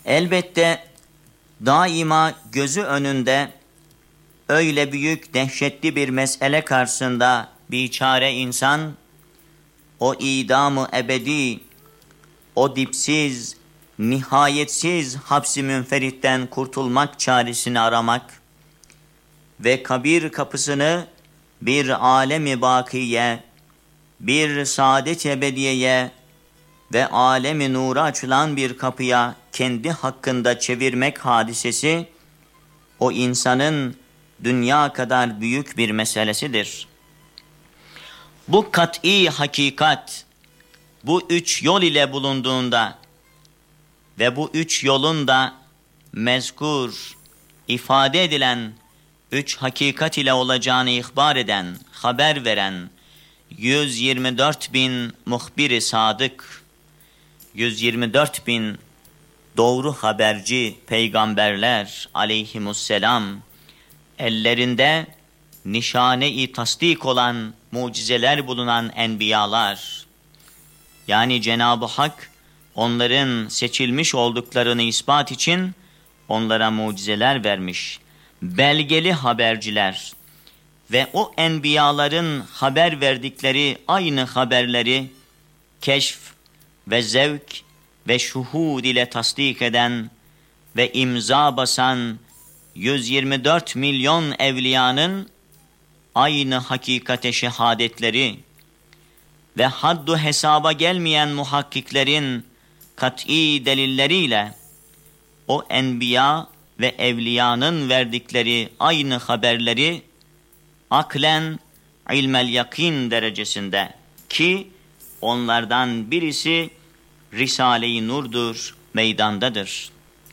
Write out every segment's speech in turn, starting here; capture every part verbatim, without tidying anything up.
Elbette daima gözü önünde öyle büyük, dehşetli bir mesele karşısında biçare insan, o idam-ı ebedi, o dipsiz, nihayetsiz hapsi münferitten kurtulmak çaresini aramak ve kabir kapısını bir alem-i bakiye, bir saadet-i ebediyeye ve alem-i nura açılan bir kapıya kendi hakkında çevirmek hadisesi, o insanın dünya kadar büyük bir meselesidir. Bu kat'i hakikat, bu üç yol ile bulunduğunda ve bu üç yolun da mezkur, ifade edilen üç hakikat ile olacağını ihbar eden, haber veren yüz yirmi dört bin muhbir-i sadık, yüz yirmi dört bin doğru haberci peygamberler aleyhimusselam, ellerinde nişane-i tasdik olan mucizeler bulunan enbiyalar, yani Cenab-ı Hak onların seçilmiş olduklarını ispat için onlara mucizeler vermiş, belgeli haberciler ve o enbiyaların haber verdikleri aynı haberleri keşf ve zevk ve şuhud ile tasdik eden ve imza basan yüz yirmi dört milyon evliyanın aynı hakikate şehadetleri ve haddu hesaba gelmeyen muhakkiklerin kat'i delilleriyle o enbiya ve evliyanın verdikleri aynı haberleri aklen ilmel yakin derecesinde, ki onlardan birisi Risale-i Nur'dur, meydandadır.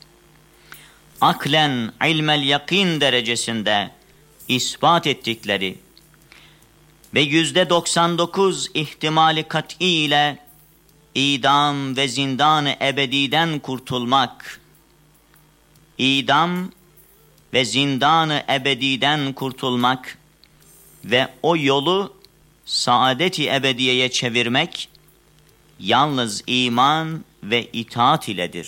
Aklen ilmel yakin derecesinde ispat ettikleri ve yüzde doksan dokuz ihtimali kat'i ile idam ve zindan-ı ebediden kurtulmak, idam ve zindan-ı ebediden kurtulmak ve o yolu saadet-i ebediyeye çevirmek yalnız iman ve itaat iledir.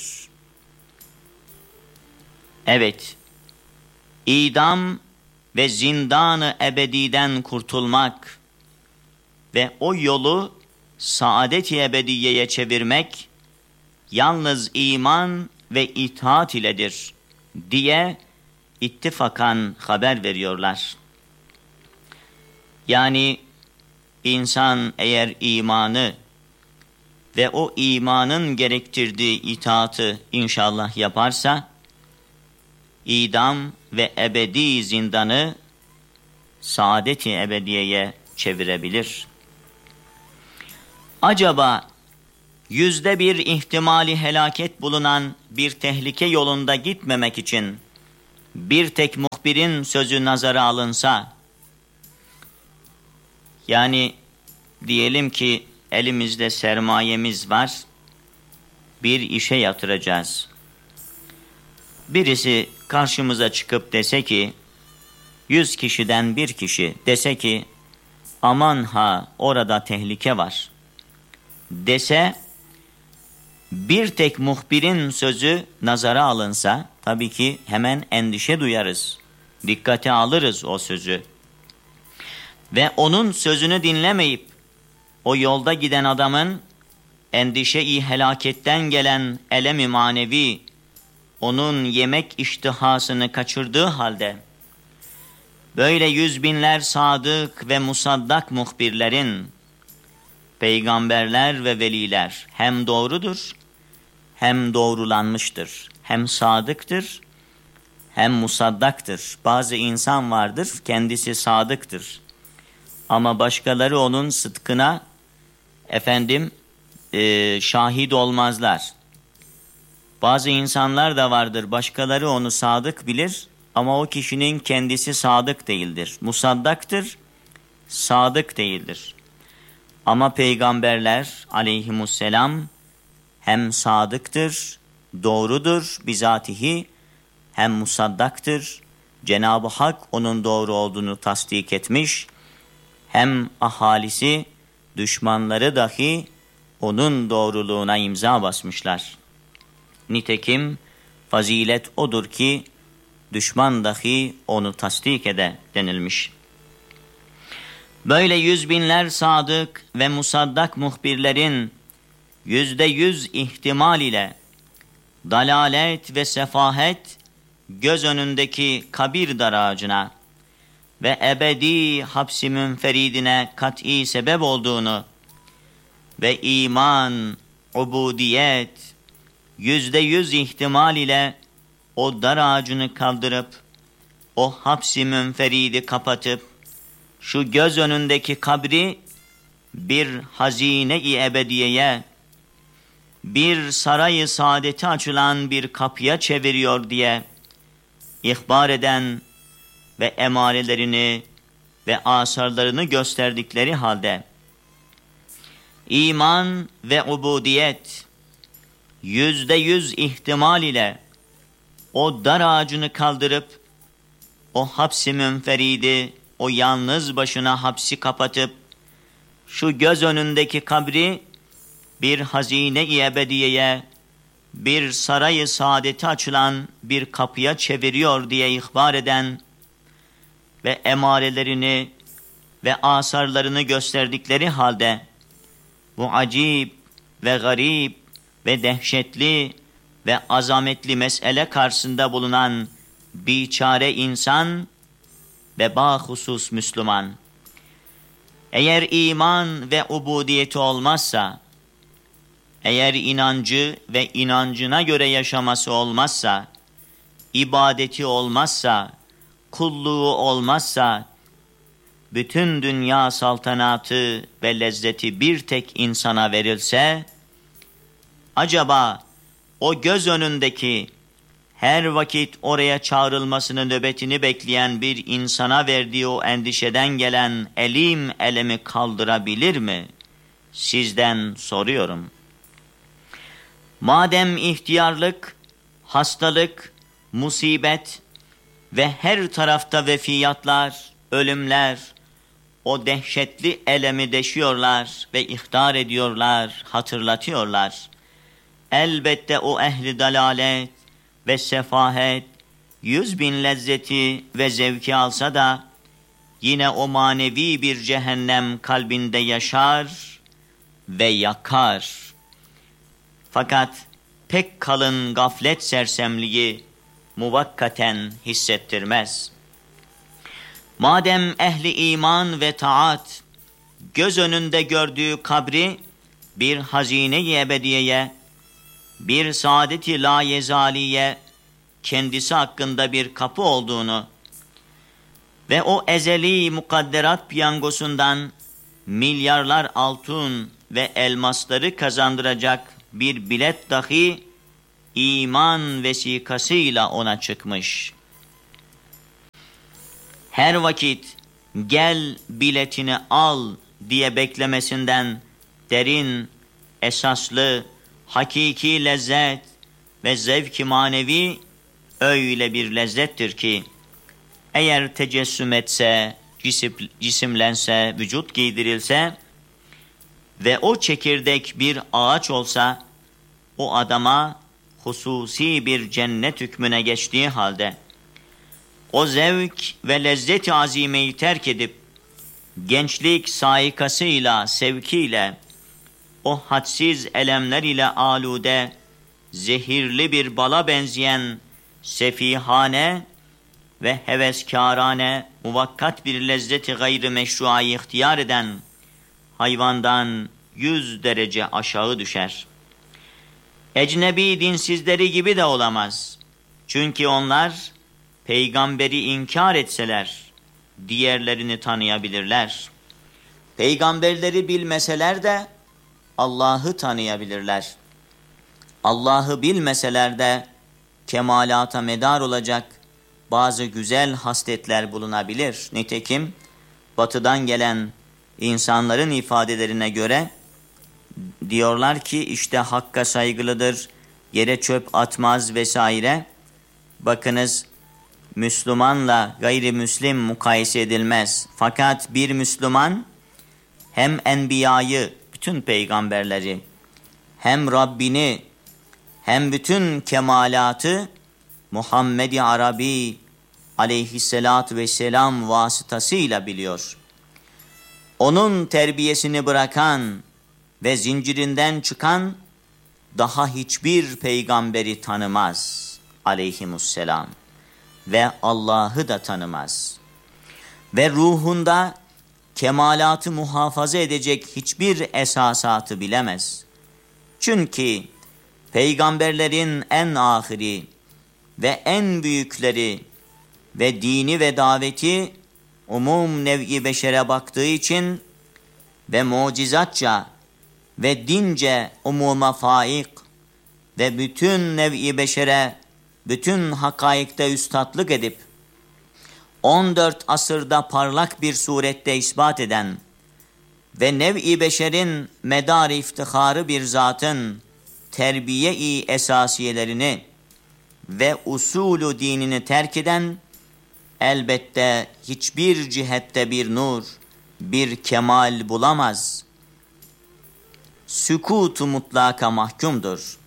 Evet, idam ve zindan-ı ebediden kurtulmak ve o yolu saadet-i ebediyeye çevirmek yalnız iman ve itaat iledir diye ittifakan haber veriyorlar. Yani insan eğer imanı ve o imanın gerektirdiği itaatı inşallah yaparsa, idam ve ebedi zindanı saadet-i ebediyeye çevirebilir. Acaba yüzde bir ihtimali helaket bulunan bir tehlike yolunda gitmemek için bir tek muhbirin sözü nazara alınsa, yani diyelim ki elimizde sermayemiz var, bir işe yatıracağız. Birisi karşımıza çıkıp dese ki, yüz kişiden bir kişi dese ki, aman ha orada tehlike var dese, bir tek muhbirin sözü nazara alınsa, tabii ki hemen endişe duyarız, dikkate alırız o sözü. Ve onun sözünü dinlemeyip, o yolda giden adamın endişe-i helaketten gelen elem-i manevi, onun yemek iştihasını kaçırdığı halde, böyle yüz binler sadık ve musaddak muhbirlerin, peygamberler ve veliler hem doğrudur, hem doğrulanmıştır, hem sadıktır, hem musaddaktır. Bazı insan vardır, kendisi sadıktır. Ama başkaları onun sıdkına efendim e, şahit olmazlar. Bazı insanlar da vardır, başkaları onu sadık bilir ama o kişinin kendisi sadık değildir. Musaddaktır, sadık değildir. Ama peygamberler aleyhimusselam hem sadıktır, doğrudur bizatihi, hem musaddaktır. Cenab-ı Hak onun doğru olduğunu tasdik etmiş, hem ahalisi, düşmanları dahi onun doğruluğuna imza basmışlar. Nitekim fazilet odur ki düşman dahi onu tasdik ede denilmiş. Böyle yüz binler sadık ve musaddak muhbirlerin yüzde yüz ihtimal ile dalalet ve sefahet göz önündeki kabir daracına ve ebedi hapsi münferidine kat'i sebep olduğunu ve iman, ubudiyet yüzde yüz ihtimal ile o dar ağacını kaldırıp o hapsi münferidi kapatıp şu göz önündeki kabri bir hazine-i ebediyeye, bir sarayı saadeti açılan bir kapıya çeviriyor diye ihbar eden ve emarelerini ve asarlarını gösterdikleri halde iman ve ubudiyet yüzde yüz ihtimal ile o dar ağacını kaldırıp o hapsi münferidi, o yalnız başına hapsi kapatıp şu göz önündeki kabri bir hazine-i ebediyeye, bir sarayı saadeti açılan bir kapıya çeviriyor diye ihbar eden ve emarelerini ve asarlarını gösterdikleri halde bu acip ve garip ve dehşetli ve azametli mesele karşısında bulunan biçare insan ve bahusus Müslüman, eğer iman ve ubudiyeti olmazsa, eğer inancı ve inancına göre yaşaması olmazsa, ibadeti olmazsa, kulluğu olmazsa, bütün dünya saltanatı ve lezzeti bir tek insana verilse, acaba o göz önündeki her vakit oraya çağrılmasını nöbetini bekleyen bir insana verdiği o endişeden gelen elim elemi kaldırabilir mi? Sizden soruyorum. Madem ihtiyarlık, hastalık, musibet ve her tarafta vefiyatlar, ölümler, o dehşetli elemi deşiyorlar ve ihtar ediyorlar, hatırlatıyorlar. Elbette o ehli dalalet ve sefahet yüz bin lezzeti ve zevki alsa da yine o manevi bir cehennem kalbinde yaşar ve yakar. Fakat pek kalın gaflet sersemliği muvakkaten hissettirmez. Madem ehli iman ve taat göz önünde gördüğü kabri bir hazine-i ebediyeye, bir saadet-i layezaliye, kendisi hakkında bir kapı olduğunu ve o ezeli mukadderat piyangosundan milyarlar altın ve elmasları kazandıracak bir bilet dahi iman vesikasıyla ona çıkmış. Her vakit gel biletini al diye beklemesinden derin, esaslı, hakiki lezzet ve zevk-i manevi öyle bir lezzettir ki eğer tecessüm etse, cisim, cisimlense, vücut giydirilse ve o çekirdek bir ağaç olsa o adama hususi bir cennet hükmüne geçtiği halde o zevk ve lezzet-i azimeyi terk edip gençlik saikasıyla, sevkiyle o hadsiz elemler ile alude, zehirli bir bala benzeyen sefihane ve heveskârane, muvakkat bir lezzeti gayri meşruayı ihtiyar eden hayvandan yüz derece aşağı düşer. Ecnebi dinsizleri gibi de olamaz. Çünkü onlar peygamberi inkar etseler diğerlerini tanıyabilirler. Peygamberleri bilmeseler de Allah'ı tanıyabilirler. Allah'ı bilmeseler de kemalata medar olacak bazı güzel hasletler bulunabilir. Nitekim batıdan gelen insanların ifadelerine göre diyorlar ki işte hakka saygılıdır, yere çöp atmaz vesaire. Bakınız, Müslümanla gayrimüslim mukayese edilmez. Fakat bir Müslüman hem enbiyayı, bütün peygamberleri, hem Rabbini, hem bütün kemalatı Muhammed-i Arabi aleyhissalatu vesselam vasıtasıyla biliyor. Onun terbiyesini bırakan ve zincirinden çıkan daha hiçbir peygamberi tanımaz aleyhimusselam ve Allah'ı da tanımaz. Ve ruhunda kemalatı muhafaza edecek hiçbir esasatı bilemez. Çünkü peygamberlerin en ahiri ve en büyükleri ve dini ve daveti umum nev'i beşere baktığı için ve mucizatça ve dince umuma faik ve bütün nev'i beşere bütün hakaikte üstatlık edip on dört asırda parlak bir surette ispat eden ve nev'i beşerin medar iftiharı bir zatın terbiye-i esasiyelerini ve usulü dinini terk eden elbette hiçbir cihette bir nur, bir kemal bulamaz. Sükût-u mutlaka mahkumdur.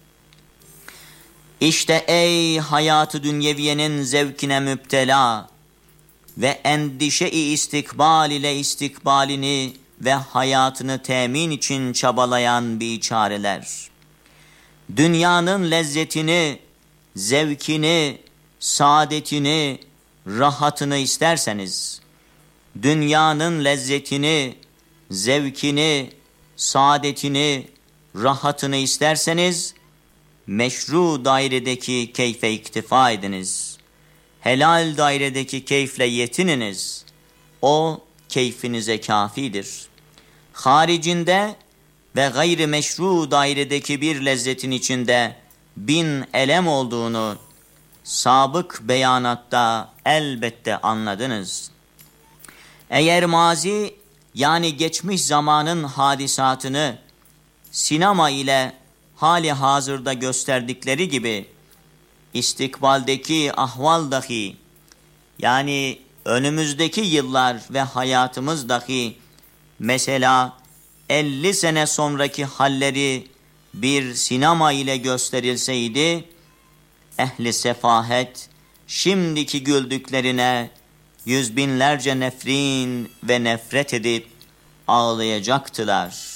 İşte ey hayatı dünyeviyenin zevkine müptela ve endişe-i istikbal ile istikbalini ve hayatını temin için çabalayan biçareler. Dünyanın lezzetini, zevkini, saadetini, rahatını isterseniz, dünyanın lezzetini, zevkini, saadetini, rahatını isterseniz, meşru dairedeki keyfe iktifa ediniz. Helal dairedeki keyfle yetininiz. O keyfinize kafidir. Haricinde ve gayri meşru dairedeki bir lezzetin içinde bin elem olduğunu sabık beyanatta elbette anladınız. Eğer mazi yani geçmiş zamanın hadisatını sinema ile hali hazırda gösterdikleri gibi istikbaldeki ahval dahi yani önümüzdeki yıllar ve hayatımız dahi mesela elli sene sonraki halleri bir sinema ile gösterilseydi ehli sefahet şimdiki güldüklerine yüz binlerce nefrin ve nefret edip ağlayacaktılar.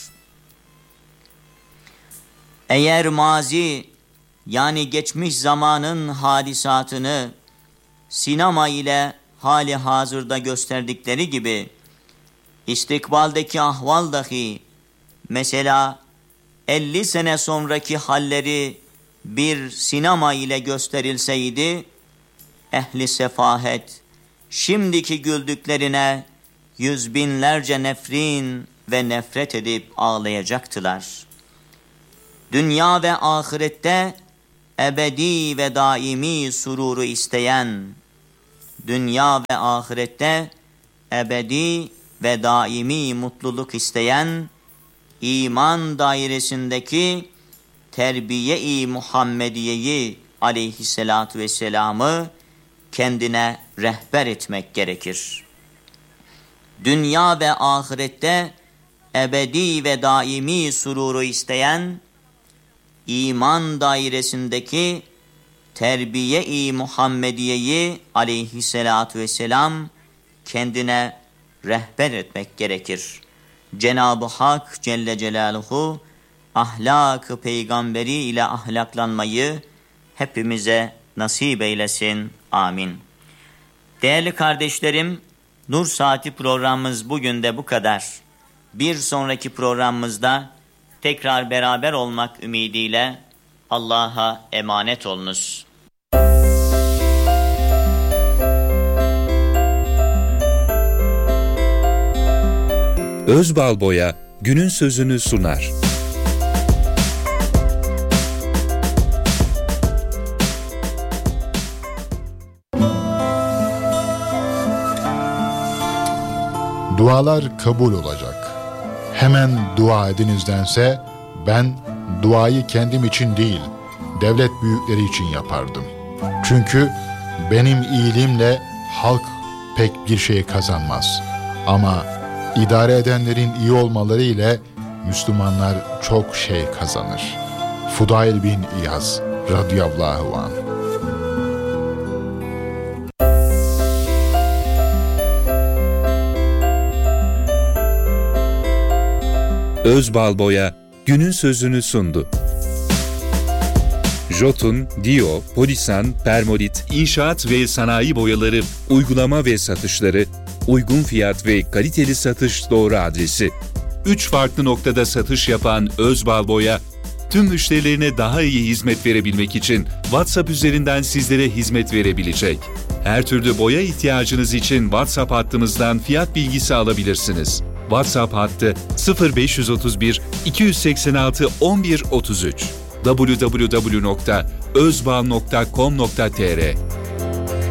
Eğer mazi yani geçmiş zamanın hadisatını sinema ile hali hazırda gösterdikleri gibi istikbaldeki ahval dahi mesela elli sene sonraki halleri bir sinema ile gösterilseydi ehli sefahet şimdiki güldüklerine yüz binlerce nefrin ve nefret edip ağlayacaktılar. Dünya ve ahirette ebedi ve daimi sururu isteyen, dünya ve ahirette ebedi ve daimi mutluluk isteyen, iman dairesindeki terbiye-i Muhammediye'yi aleyhissalatu vesselam'ı kendine rehber etmek gerekir. Dünya ve ahirette ebedi ve daimi sururu isteyen, iman dairesindeki terbiye-i Muhammediye'yi aleyhissalatu vesselam kendine rehber etmek gerekir. Cenab-ı Hak Celle Celaluhu ahlak-ı peygamberi ile ahlaklanmayı hepimize nasip eylesin. Amin. Değerli kardeşlerim, Nur Saati programımız bugün de bu kadar. Bir sonraki programımızda tekrar beraber olmak ümidiyle Allah'a emanet olunuz. Özbalboya günün sözünü sunar. Dualar kabul olacak. Hemen dua edinizdense ben duayı kendim için değil, devlet büyükleri için yapardım. Çünkü benim iyiliğimle halk pek bir şey kazanmaz. Ama idare edenlerin iyi olmaları ile Müslümanlar çok şey kazanır. Fudayl bin İyaz radıyallahu anh. Özbal Boya günün sözünü sundu. Jotun, Dio, Polisan, Permolit, inşaat ve sanayi boyaları, uygulama ve satışları, uygun fiyat ve kaliteli satış doğru adresi. Üç farklı noktada satış yapan Özbal Boya, tüm müşterilerine daha iyi hizmet verebilmek için WhatsApp üzerinden sizlere hizmet verebilecek. Her türlü boya ihtiyacınız için WhatsApp hattımızdan fiyat bilgisi alabilirsiniz. WhatsApp hattı sıfır beş otuz bir iki seksen altı on bir otuz üç. double-u double-u double-u nokta özbal nokta com nokta tr